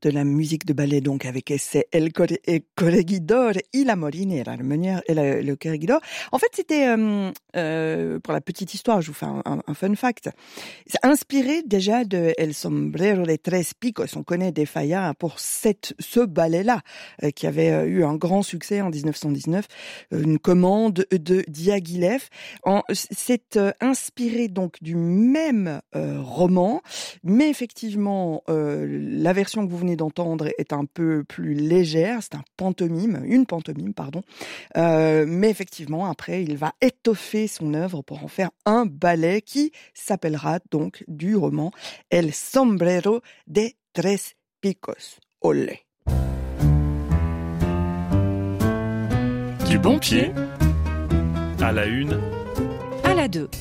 de la musique de ballet, donc, avec ese El Corregidor y la Molinera, le Corregidor. En fait, c'était, pour la petite histoire, je vous fais un fun fact. C'est inspiré déjà de El Sombrero de Tres Picos. On connaît De Falla pour ce ballet-là, qui avait eu un grand succès en 1919, une commande de Diaghilev. C'est inspiré donc du même roman, mais effectivement, la version que vous venez d'entendre est un peu plus légère. C'est une pantomime, pardon. Mais effectivement, après, il va étoffer son œuvre pour en faire un ballet qui s'appellera donc du roman El Sombrero de Tres Picos. Olé. Du bon pied à la 1, à la 2.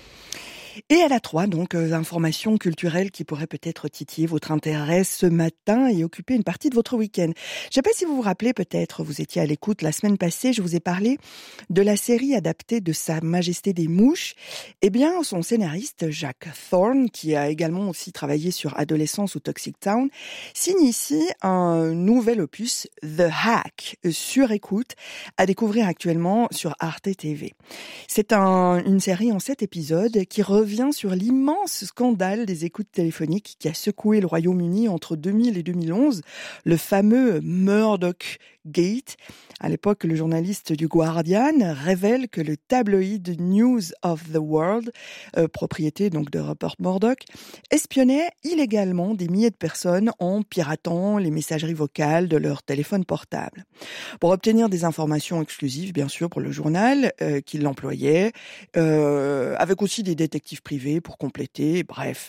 Et à la 3, donc, informations culturelles qui pourraient peut-être titiller votre intérêt ce matin et occuper une partie de votre week-end. Je ne sais pas si vous vous rappelez, peut-être, vous étiez à l'écoute la semaine passée, je vous ai parlé de la série adaptée de Sa Majesté des Mouches. Eh bien, son scénariste, Jack Thorne, qui a également aussi travaillé sur Adolescence ou Toxic Town, signe ici un nouvel opus, The Hack, sur écoute, à découvrir actuellement sur Arte TV. C'est une série en 7 épisodes qui revient sur l'immense scandale des écoutes téléphoniques qui a secoué le Royaume-Uni entre 2000 et 2011, le fameux Murdoch Gate. À l'époque, le journaliste du Guardian révèle que le tabloïd News of the World, propriété donc de Rupert Murdoch, espionnait illégalement des milliers de personnes en piratant les messageries vocales de leur téléphone portable. Pour obtenir des informations exclusives, bien sûr, pour le journal qui l'employait, avec aussi des détectives privés pour compléter, bref.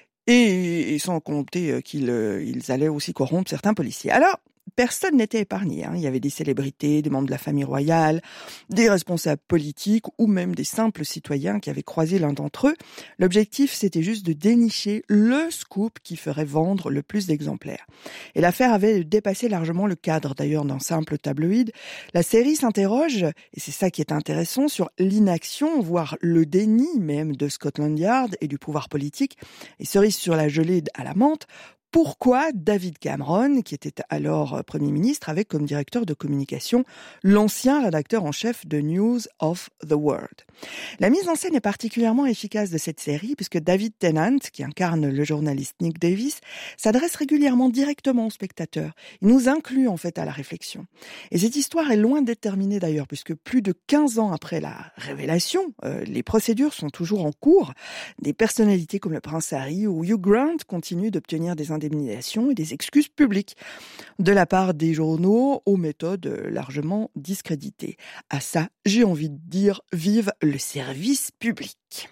Et sans compter qu'ils allaient aussi corrompre certains policiers. Alors, personne n'était épargné. Il y avait des célébrités, des membres de la famille royale, des responsables politiques ou même des simples citoyens qui avaient croisé l'un d'entre eux. L'objectif, c'était juste de dénicher le scoop qui ferait vendre le plus d'exemplaires. Et l'affaire avait dépassé largement le cadre d'ailleurs d'un simple tabloïd. La série s'interroge, et c'est ça qui est intéressant, sur l'inaction, voire le déni même de Scotland Yard et du pouvoir politique. Et cerise sur la gelée à la menthe, pourquoi David Cameron, qui était alors Premier ministre, avait comme directeur de communication l'ancien rédacteur en chef de News of the World. La mise en scène est particulièrement efficace de cette série puisque David Tennant, qui incarne le journaliste Nick Davis, s'adresse régulièrement directement aux spectateurs. Il nous inclut en fait à la réflexion. Et cette histoire est loin d'être terminée d'ailleurs puisque plus de 15 ans après la révélation, les procédures sont toujours en cours. Des personnalités comme le prince Harry ou Hugh Grant continuent d'obtenir des indemnisations et des excuses publiques de la part des journaux aux méthodes largement discréditées. À ça, j'ai envie de dire vive le service public.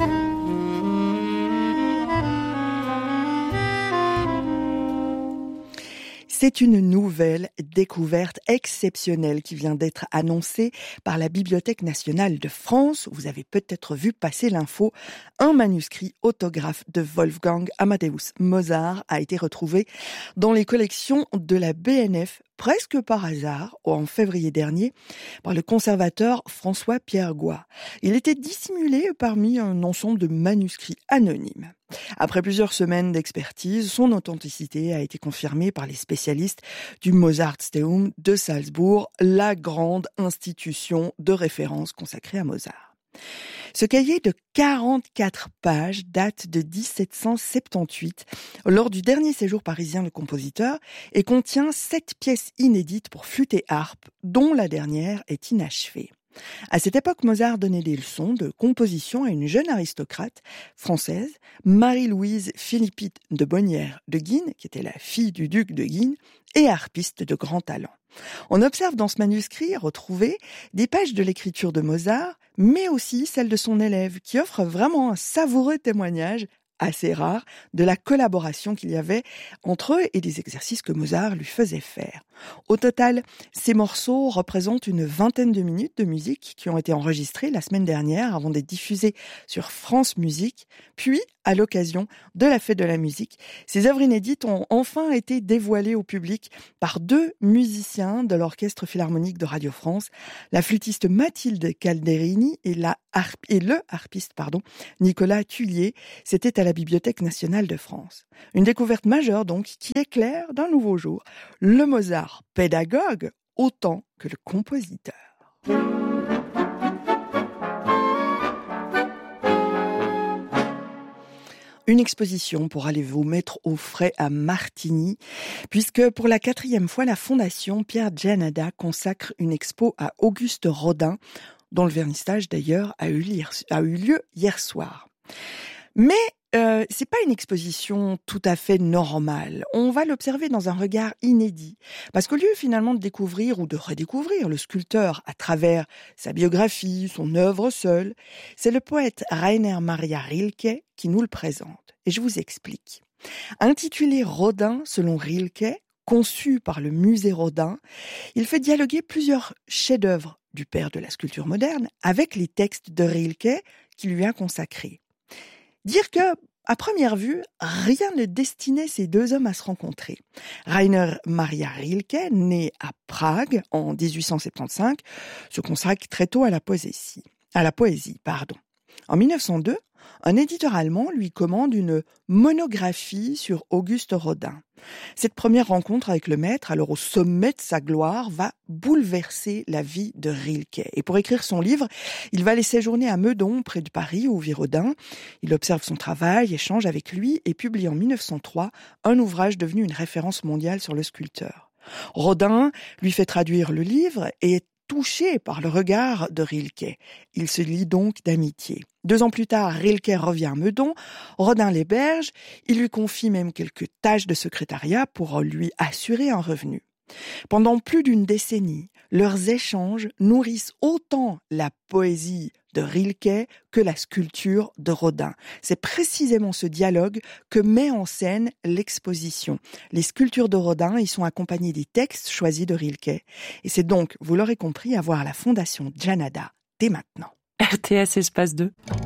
C'est une nouvelle découverte exceptionnelle qui vient d'être annoncée par la Bibliothèque nationale de France. Vous avez peut-être vu passer l'info. Un manuscrit autographe de Wolfgang Amadeus Mozart a été retrouvé dans les collections de la BNF presque par hasard, en février dernier, par le conservateur François-Pierre Goy. Il était dissimulé parmi un ensemble de manuscrits anonymes. Après plusieurs semaines d'expertise, son authenticité a été confirmée par les spécialistes du Mozarteum de Salzbourg, la grande institution de référence consacrée à Mozart. Ce cahier de 44 pages date de 1778, lors du dernier séjour parisien du compositeur, et contient 7 pièces inédites pour flûte et harpe, dont la dernière est inachevée. À cette époque, Mozart donnait des leçons de composition à une jeune aristocrate française, Marie-Louise Philippide de Bonnières de Guines, qui était la fille du duc de Guines, et harpiste de grand talent. On observe dans ce manuscrit retrouvé des pages de l'écriture de Mozart, mais aussi celle de son élève, qui offre vraiment un savoureux témoignage assez rare de la collaboration qu'il y avait entre eux et des exercices que Mozart lui faisait faire. Au total, ces morceaux représentent une vingtaine de minutes de musique qui ont été enregistrés la semaine dernière avant d'être diffusés sur France Musique, puis à l'occasion de la fête de la musique. Ces œuvres inédites ont enfin été dévoilées au public par 2 musiciens de l'Orchestre Philharmonique de Radio France, la flûtiste Mathilde Calderini et le harpiste Nicolas Tullier. C'était à la Bibliothèque nationale de France. Une découverte majeure donc qui éclaire d'un nouveau jour le Mozart pédagogue autant que le compositeur. Une exposition pour aller vous mettre au frais à Martigny, puisque pour la 4e fois, la Fondation Pierre Gianada consacre une expo à Auguste Rodin, dont le vernissage d'ailleurs a eu lieu hier soir. Mais c'est pas une exposition tout à fait normale. On va l'observer dans un regard inédit. Parce qu'au lieu finalement de découvrir ou de redécouvrir le sculpteur à travers sa biographie, son œuvre seule, c'est le poète Rainer Maria Rilke qui nous le présente. Et je vous explique. Intitulé Rodin selon Rilke, conçu par le musée Rodin, il fait dialoguer plusieurs chefs-d'œuvre du père de la sculpture moderne avec les textes de Rilke qui lui a consacrés. Dire que, à première vue, rien ne destinait ces 2 hommes à se rencontrer. Rainer Maria Rilke, né à Prague en 1875, se consacre très tôt à la poésie. En 1902, un éditeur allemand lui commande une monographie sur Auguste Rodin. Cette première rencontre avec le maître, alors au sommet de sa gloire, va bouleverser la vie de Rilke. Et pour écrire son livre, il va aller séjourner à Meudon, près de Paris, où vit Rodin. Il observe son travail, échange avec lui et publie en 1903 un ouvrage devenu une référence mondiale sur le sculpteur. Rodin lui fait traduire le livre et est touché par le regard de Rilke. Il se lie donc d'amitié. 2 ans plus tard, Rilke revient à Meudon, Rodin l'héberge, il lui confie même quelques tâches de secrétariat pour lui assurer un revenu. Pendant plus d'une décennie, leurs échanges nourrissent autant la poésie de Rilke que la sculpture de Rodin. C'est précisément ce dialogue que met en scène l'exposition. Les sculptures de Rodin y sont accompagnées des textes choisis de Rilke. Et c'est donc, vous l'aurez compris, à voir à la Fondation Gianada dès maintenant. RTS Espace 2.